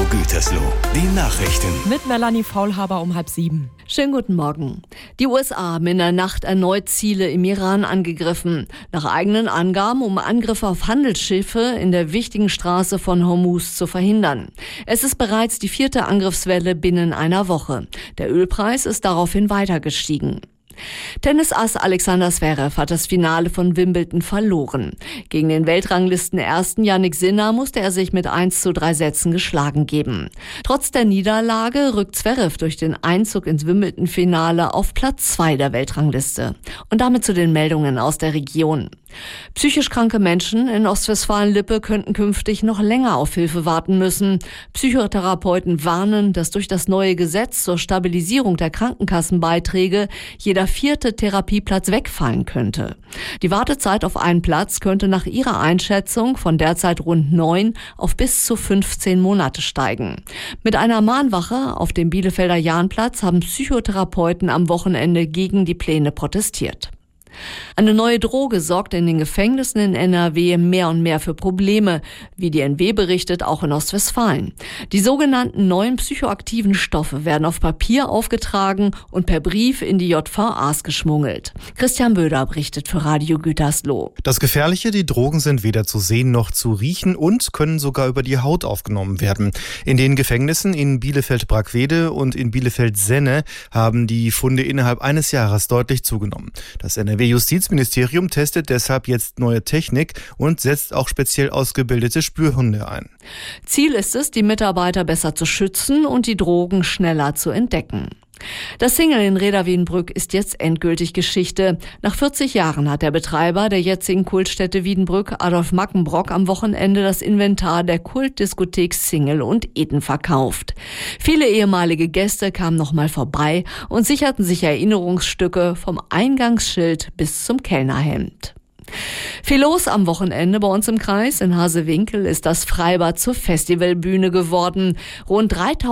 Gütersloh, die Nachrichten. Mit Melanie Faulhaber um 6:30. Schönen guten Morgen. Die USA haben in der Nacht erneut Ziele im Iran angegriffen. Nach eigenen Angaben, um Angriffe auf Handelsschiffe in der wichtigen Straße von Hormuz zu verhindern. Es ist bereits die 4. Angriffswelle binnen einer Woche. Der Ölpreis ist daraufhin weiter gestiegen. Tennisass Alexander Zverev hat das Finale von Wimbledon verloren. Gegen den Weltranglisten-Ersten Jannik Sinner musste er sich mit 1:3 Sätzen geschlagen geben. Trotz der Niederlage rückt Zverev durch den Einzug ins Wimbledon-Finale auf Platz 2 der Weltrangliste. Und damit zu den Meldungen aus der Region. Psychisch kranke Menschen in Ostwestfalen-Lippe könnten künftig noch länger auf Hilfe warten müssen. Psychotherapeuten warnen, dass durch das neue Gesetz zur Stabilisierung der Krankenkassenbeiträge jeder 4. Therapieplatz wegfallen könnte. Die Wartezeit auf einen Platz könnte nach ihrer Einschätzung von derzeit rund 9 auf bis zu 15 Monate steigen. Mit einer Mahnwache auf dem Bielefelder Jahnplatz haben Psychotherapeuten am Wochenende gegen die Pläne protestiert. Eine neue Droge sorgt in den Gefängnissen in NRW mehr und mehr für Probleme, wie die NW berichtet, auch in Ostwestfalen. Die sogenannten neuen psychoaktiven Stoffe werden auf Papier aufgetragen und per Brief in die JVAs geschmuggelt. Christian Böder berichtet für Radio Gütersloh. Das Gefährliche, die Drogen sind weder zu sehen noch zu riechen und können sogar über die Haut aufgenommen werden. In den Gefängnissen in Bielefeld-Brackwede und in Bielefeld-Senne haben die Funde innerhalb eines Jahres deutlich zugenommen. Das NRW-Justizministerium testet deshalb jetzt neue Technik und setzt auch speziell ausgebildete Spürhunde ein. Ziel ist es, die Mitarbeiter besser zu schützen und die Drogen schneller zu entdecken. Das Single in Reda-Wiedenbrück ist jetzt endgültig Geschichte. Nach 40 Jahren hat der Betreiber der jetzigen Kultstätte Wiedenbrück, Adolf Mackenbrock, am Wochenende das Inventar der Kultdiskothek Single und Eden verkauft. Viele ehemalige Gäste kamen nochmal vorbei und sicherten sich Erinnerungsstücke vom Eingangsschild bis zum Kellnerhemd. Viel los am Wochenende bei uns im Kreis. In Hasewinkel ist das Freibad zur Festivalbühne geworden. Rund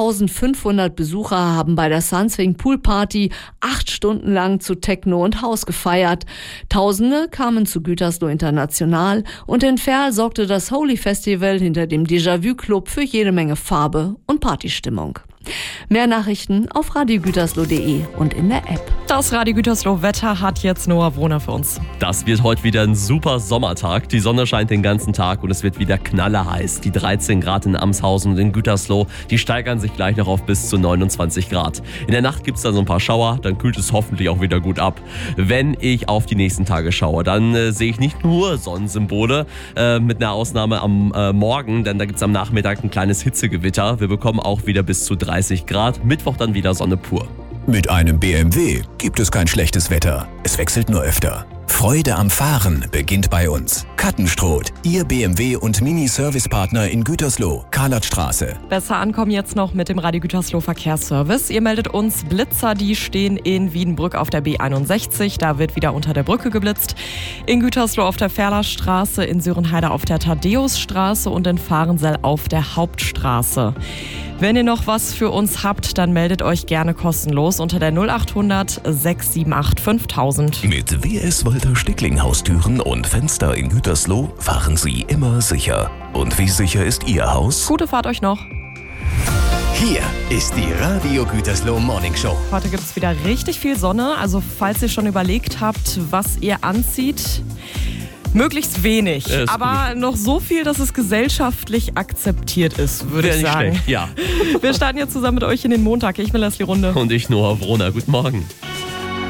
3500 Besucher haben bei der Sunswing Pool Party 8 Stunden lang zu Techno und House gefeiert. Tausende kamen zu Gütersloh International und in Verl sorgte das Holy Festival hinter dem Déjà-vu Club für jede Menge Farbe und Partystimmung. Mehr Nachrichten auf radiogütersloh.de und in der App. Das Radio Gütersloh Wetter hat jetzt Noah Wohner für uns. Das wird heute wieder ein super Sommertag. Die Sonne scheint den ganzen Tag und es wird wieder knallerheiß. Die 13 Grad in Amshausen und in Gütersloh, die steigern sich gleich noch auf bis zu 29 Grad. In der Nacht gibt es dann so ein paar Schauer, dann kühlt es hoffentlich auch wieder gut ab. Wenn ich auf die nächsten Tage schaue, dann sehe ich nicht nur Sonnensymbole, mit einer Ausnahme am Morgen, denn da gibt es am Nachmittag ein kleines Hitzegewitter. Wir bekommen auch wieder bis zu 30 Grad. Mittwoch dann wieder Sonne pur. Mit einem BMW gibt es kein schlechtes Wetter. Es wechselt nur öfter. Freude am Fahren beginnt bei uns. Kattenstroth, Ihr BMW- und Mini-Service-Partner in Gütersloh, Karlatstraße. Besser ankommen jetzt noch mit dem Radio Gütersloh Verkehrsservice. Ihr meldet uns Blitzer, die stehen in Wiedenbrück auf der B61. Da wird wieder unter der Brücke geblitzt. In Gütersloh auf der Ferlerstraße, in Sörenheide auf der Thaddäusstraße und in Fahrensell auf der Hauptstraße. Wenn ihr noch was für uns habt, dann meldet euch gerne kostenlos unter der 0800 678 5000. Mit WS Walter Stickling Haustüren und Fenster in Gütersloh fahren Sie immer sicher. Und wie sicher ist Ihr Haus? Gute Fahrt euch noch. Hier ist die Radio Gütersloh Morning Show. Heute gibt es wieder richtig viel Sonne. Also falls ihr schon überlegt habt, was ihr anzieht, möglichst wenig, aber noch so viel, dass es gesellschaftlich akzeptiert ist, würde ich sagen. Schlecht, ja. Wir starten jetzt zusammen mit euch in den Montag. Ich bin Leslie Runde. Und ich, Noah Wohner. Guten Morgen.